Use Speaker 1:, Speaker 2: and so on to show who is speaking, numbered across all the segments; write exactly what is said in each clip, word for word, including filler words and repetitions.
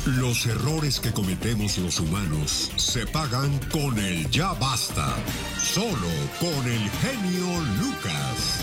Speaker 1: Los errores que cometemos los humanos se pagan con el ya basta. Solo con el genio Lucas.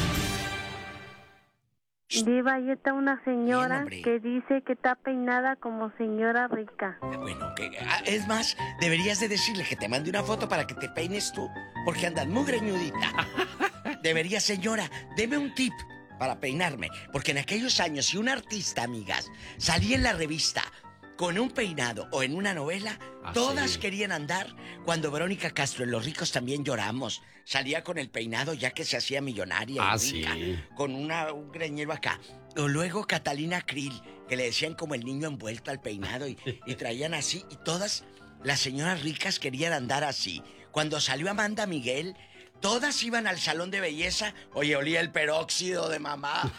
Speaker 2: Diva, ahí está una señora
Speaker 3: Bien,
Speaker 2: que dice que está peinada como señora rica.
Speaker 3: Bueno, que, ah, es más, deberías de decirle que te mande una foto para que te peines tú, porque andas muy greñudita. Debería, señora, deme un tip para peinarme, porque en aquellos años, si un artista, amigas, salía en la revista con un peinado o en una novela, ah, todas sí. querían andar. Cuando Verónica Castro en Los Ricos También Lloramos salía con el peinado ya que se hacía millonaria
Speaker 4: ah,
Speaker 3: y rica,
Speaker 4: sí.
Speaker 3: con una, un greñero acá. O luego Catalina Krill, que le decían como el niño envuelto al peinado y, y traían así. Y todas las señoras ricas querían andar así. Cuando salió Amanda Miguel, todas iban al salón de belleza. Oye, olía el peróxido de mamá.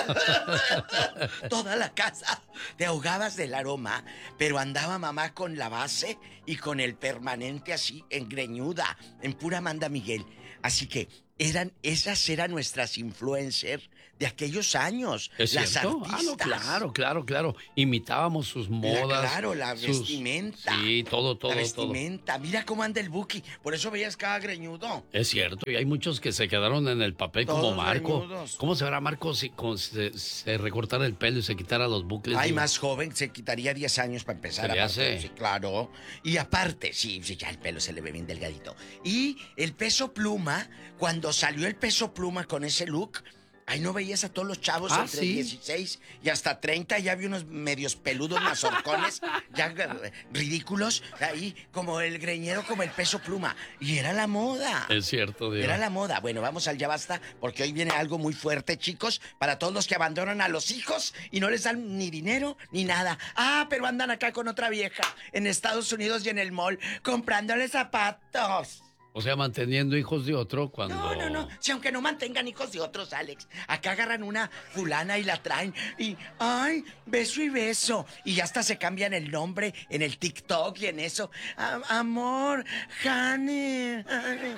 Speaker 3: Toda la casa. Te ahogabas del aroma. Pero andaba mamá con la base y con el permanente así, engreñuda, en pura Amanda Miguel. Así que eran, esas eran nuestras influencers de aquellos años.
Speaker 4: ¿Es
Speaker 3: las
Speaker 4: cierto?
Speaker 3: artistas.
Speaker 4: Ah, no, claro, claro, claro. Imitábamos sus modas.
Speaker 3: La, claro, la
Speaker 4: sus...
Speaker 3: vestimenta.
Speaker 4: Sí, todo, todo,
Speaker 3: La vestimenta.
Speaker 4: todo.
Speaker 3: Mira cómo anda el Buki. Por eso veías cada greñudo.
Speaker 4: Es cierto. Y hay muchos que se quedaron en el papel
Speaker 3: Todos
Speaker 4: como Marco.
Speaker 3: greñudos.
Speaker 4: ¿Cómo se verá Marco si con, se, se recortara el pelo y se quitara los bucles?
Speaker 3: Ay,
Speaker 4: digo?
Speaker 3: Más joven, se quitaría diez años para empezar.
Speaker 4: ¿Se le
Speaker 3: aparte,
Speaker 4: hace?
Speaker 3: Sí, claro. Y aparte, sí, sí, ya el pelo se le ve bien delgadito. Y el Peso Pluma, cuando salió el Peso Pluma con ese look, ahí no veías a todos los chavos
Speaker 4: ah,
Speaker 3: entre
Speaker 4: ¿sí?
Speaker 3: dieciséis y hasta treinta, ya vi unos medios peludos mazorcones, ya eh, ridículos, ahí como el greñero, como el Peso Pluma. Y era la moda.
Speaker 4: Es cierto, Dios.
Speaker 3: Era la moda. Bueno, vamos al ya basta, porque hoy viene algo muy fuerte, chicos, para todos los que abandonan a los hijos y no les dan ni dinero ni nada. Ah, pero andan acá con otra vieja en Estados Unidos y en el mall comprándoles zapatos.
Speaker 4: O sea, manteniendo hijos de otro cuando...
Speaker 3: No, no, no. Si aunque no mantengan hijos de otros, Alex. Acá agarran una fulana y la traen. Y, ay, beso y beso. Y ya hasta se cambian el nombre en el TikTok y en eso. Am- amor, honey, honey.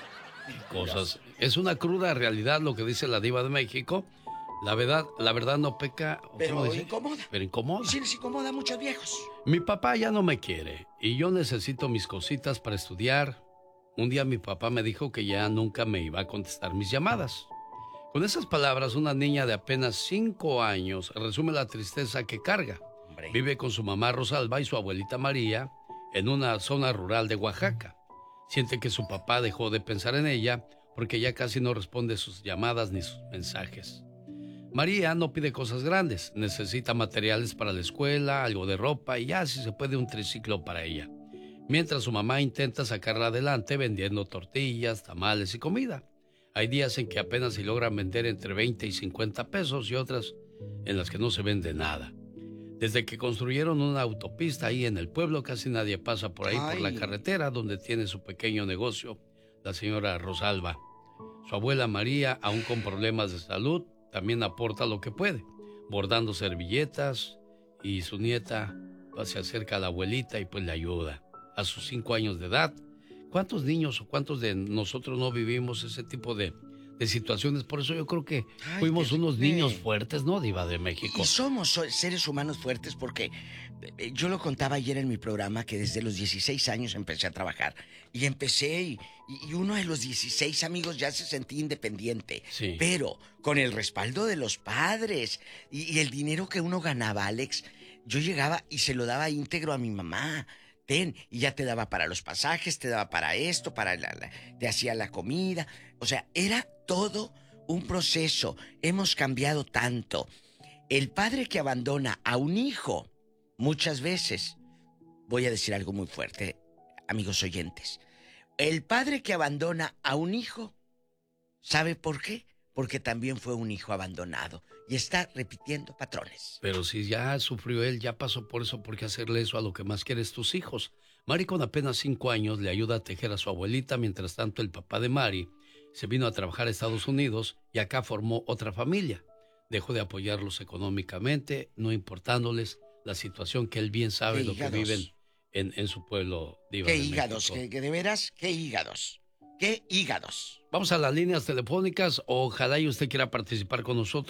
Speaker 4: Cosas. Es una cruda realidad lo que dice la diva de México. La verdad, la verdad no peca...
Speaker 3: Pero
Speaker 4: ¿cómo dice?
Speaker 3: incomoda.
Speaker 4: Pero incomoda.
Speaker 3: Sí, les incomoda a muchos viejos.
Speaker 4: Mi papá ya no me quiere y yo necesito mis cositas para estudiar. Un día mi papá me dijo que ya nunca me iba a contestar mis llamadas. Con esas palabras, una niña de apenas cinco años resume la tristeza que carga.
Speaker 3: Hombre.
Speaker 4: Vive con su mamá Rosalba y su abuelita María en una zona rural de Oaxaca. Siente que su papá dejó de pensar en ella porque ya casi no responde sus llamadas ni sus mensajes. María no pide cosas grandes, necesita materiales para la escuela, algo de ropa y ya si se puede un triciclo para ella. Mientras su mamá intenta sacarla adelante vendiendo tortillas, tamales y comida. Hay días en que apenas se logran vender entre veinte y cincuenta pesos y otras en las que no se vende nada. Desde que construyeron una autopista ahí en el pueblo, casi nadie pasa por ahí
Speaker 3: Ay.
Speaker 4: por la carretera donde tiene su pequeño negocio la señora Rosalba. Su abuela María, aún con problemas de salud, también aporta lo que puede, bordando servilletas, y su nieta se acerca a la abuelita y pues le ayuda. A sus cinco años de edad, ¿cuántos niños o cuántos de nosotros no vivimos ese tipo de, de situaciones? Por eso yo creo que
Speaker 3: Ay,
Speaker 4: fuimos
Speaker 3: qué
Speaker 4: unos
Speaker 3: triste.
Speaker 4: niños fuertes, ¿no, diva de México?
Speaker 3: Y somos so- seres humanos fuertes porque eh, yo lo contaba ayer en mi programa que desde los dieciséis años empecé a trabajar. Y empecé y, y- y uno de los dieciséis, amigos, ya se sentía independiente.
Speaker 4: Sí.
Speaker 3: Pero con el respaldo de los padres y, y el dinero que uno ganaba, Alex, yo llegaba y se lo daba íntegro a mi mamá. Ten, y ya te daba para los pasajes, te daba para esto, para la, la- te hacía la comida. O sea, era todo un proceso. Hemos cambiado tanto. El padre que abandona a un hijo, muchas veces, voy a decir algo muy fuerte, amigos oyentes. El padre que abandona a un hijo, ¿sabe por qué? Porque también fue un hijo abandonado y está repitiendo patrones.
Speaker 4: Pero si ya sufrió él, ya pasó por eso, ¿por qué hacerle eso a lo que más quieres tus hijos? Mari, con apenas cinco años, le ayuda a tejer a su abuelita. Mientras tanto, el papá de Mari se vino a trabajar a Estados Unidos y acá formó otra familia. Dejó de apoyarlos económicamente, no importándoles la situación que él bien sabe
Speaker 3: ¿Qué
Speaker 4: lo que
Speaker 3: hígados?
Speaker 4: viven en, en su pueblo. Diva
Speaker 3: ¿Qué
Speaker 4: de
Speaker 3: hígados?
Speaker 4: México.
Speaker 3: ¿Qué, qué de veras? ¿Qué hígados? ¿Qué hígados?
Speaker 4: Vamos a las líneas telefónicas. Ojalá y usted quiera participar con nosotros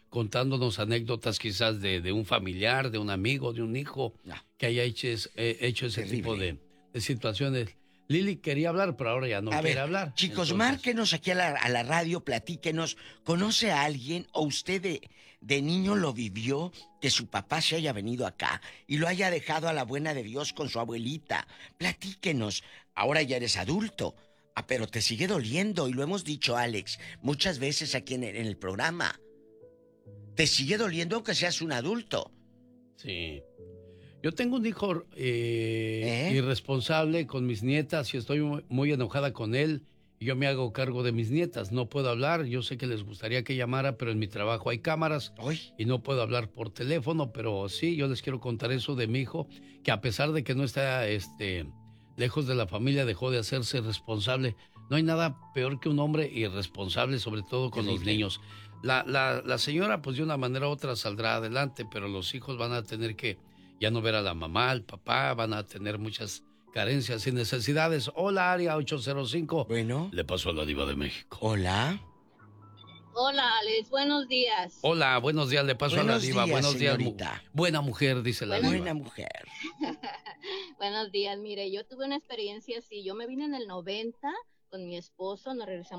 Speaker 4: contándonos anécdotas quizás de, de un familiar, de un amigo, de un hijo
Speaker 3: No.
Speaker 4: que haya hecho, es- eh, hecho ese
Speaker 3: Terrible.
Speaker 4: tipo de, de situaciones. Lili quería hablar, pero ahora ya no
Speaker 3: A
Speaker 4: quiere
Speaker 3: ver,
Speaker 4: hablar.
Speaker 3: chicos,
Speaker 4: Entonces,
Speaker 3: márquenos aquí a la, a la radio, platíquenos. ¿Conoce a alguien o usted de, de niño lo vivió que su papá se haya venido acá y lo haya dejado a la buena de Dios con su abuelita? Platíquenos. Ahora ya eres adulto, ah, pero te sigue doliendo y lo hemos dicho, Alex, muchas veces aquí en el, en el programa. Te sigue doliendo aunque seas un adulto.
Speaker 4: Sí. Yo tengo un hijo eh,
Speaker 3: ¿Eh?
Speaker 4: irresponsable con mis nietas y estoy muy, muy enojada con él. Y yo me hago cargo de mis nietas. No puedo hablar. Yo sé que les gustaría que llamara, pero en mi trabajo hay cámaras
Speaker 3: Hoy.
Speaker 4: y no puedo hablar por teléfono. Pero sí, yo les quiero contar eso de mi hijo, que a pesar de que no está este, lejos de la familia, dejó de hacerse responsable. No hay nada peor que un hombre irresponsable, sobre todo con los
Speaker 3: Terrible.
Speaker 4: niños. La, la, la señora, pues de una manera u otra saldrá adelante, pero los hijos van a tener que ya no ver a la mamá, al papá, van a tener muchas carencias y necesidades. Hola, área ocho cero cinco.
Speaker 3: Bueno.
Speaker 4: Le paso a la diva de México.
Speaker 3: Hola.
Speaker 5: Hola, Alex, buenos días.
Speaker 4: Hola, buenos días, le paso a la
Speaker 3: Buenos
Speaker 4: diva.
Speaker 3: días,
Speaker 4: buenos días, mu-
Speaker 3: señorita.
Speaker 4: buena mujer, dice la diva.
Speaker 3: Buena mujer.
Speaker 5: Buenos días, mire, yo tuve una experiencia así, yo me vine en el noventa con mi esposo, nos regresamos